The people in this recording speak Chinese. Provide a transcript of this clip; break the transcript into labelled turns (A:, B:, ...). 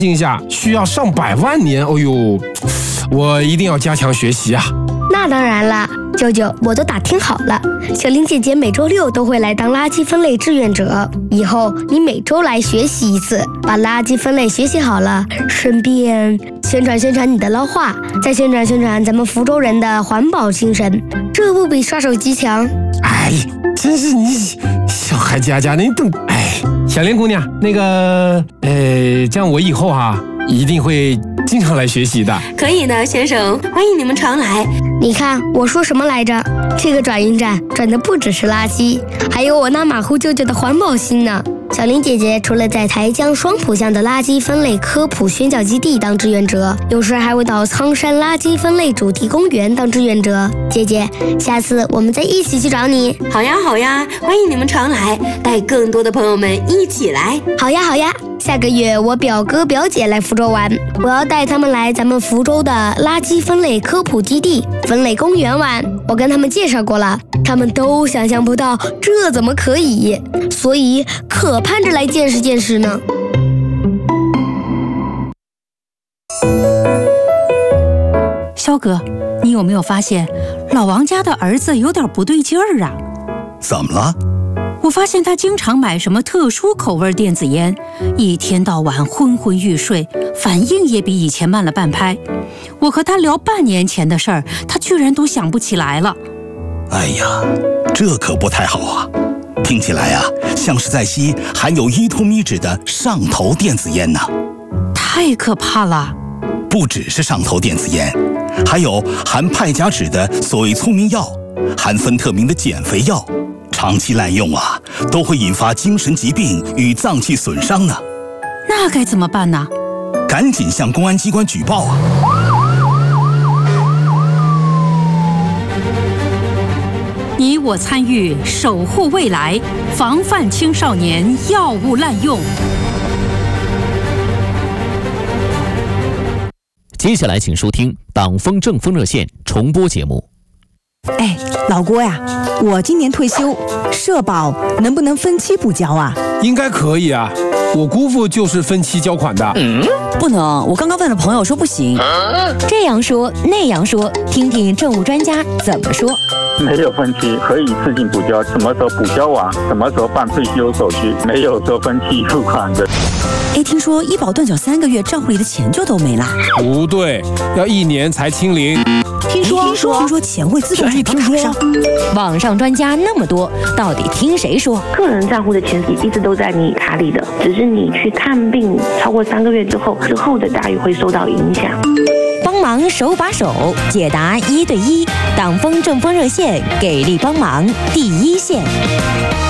A: 境下需要上百万年。哎呦，我一定要加强学习啊！
B: 那当然了，舅舅，我都打听好了，小玲姐姐每周6都会来当垃圾分类志愿者。以后你每周来学习一次，把垃圾分类学习好了，顺便宣传你的捞话，再宣传咱们福州人的环保精神，这不比刷手机强？
A: 哎，真是你小孩家那等，哎，小玲姑娘，那个，这样我以后一定会经常来学习的。
C: 可以的，先生，欢迎你们常来。
B: 你看我说什么来着？这个转运站转的不只是垃圾，还有我那马虎舅舅的环保心呢。小玲姐姐除了在台江双浦乡的垃圾分类科普宣教基地当志愿者，有时还会到苍山垃圾分类主题公园当志愿者。姐姐，下次我们再一起去找你。
C: 好呀，欢迎你们常来，带更多的朋友们一起来。
B: 好呀，下个月我表哥表姐来福州玩，我要带他们来咱们福州的垃圾分类科普基地、分类公园玩。我跟他们介绍过了，他们都想象不到这怎么可以，所以可盼着来见识呢。
D: 肖哥，你有没有发现老王家的儿子有点不对劲儿啊？
E: 怎么了？
D: 我发现他经常买什么特殊口味电子烟，一天到晚昏昏欲睡，反应也比以前慢了半拍。我和他聊半年前的事儿，他居然都想不起来了。
E: 哎呀，这可不太好啊！听起来像是在吸含有依托咪酯的上头电子烟呢。
D: 太可怕了！
E: 不只是上头电子烟，还有含派甲酯的所谓聪明药，含芬特明的减肥药。长期滥用都会引发精神疾病与脏器损伤呢。
D: 那该怎么办呢？
E: 赶紧向公安机关举报啊！
D: 你我参与，守护未来，防范青少年药物滥用。
F: 接下来请收听党风政风热线重播节目。
G: 哎，老郭呀，我今年退休，社保能不能分期补交啊？
A: 应该可以啊，我姑父就是分期交款的。
H: 不能，我刚刚问了朋友说不行。
I: 这样说那样说，听听政务专家怎么说。
J: 没有分期，可以自行补交，什么时候补交完，什么时候办退休手续，没有说分期付款的。
H: 哎，听说医保断缴3个月，账户里的钱就都没了。
A: 不对，要1年才清零。
H: 听说钱会自动转到卡上。
I: 网上专家那么多，到底听谁说？
K: 个人账户的钱一直都在你卡里的，只是你去看病超过3个月之后的待遇会受到影响。
I: 帮忙手把手解答1对1，党风政风热线，给力帮忙第一线。